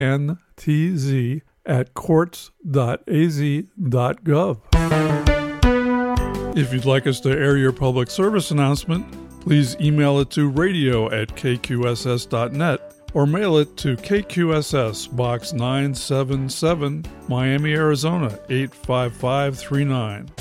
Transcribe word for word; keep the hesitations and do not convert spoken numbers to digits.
N T Z at courts dot a z dot gov. If you'd like us to air your public service announcement, please email it to radio at k q s s dot net or mail it to K Q S S, Box nine seven seven, Miami, Arizona eight five five three nine.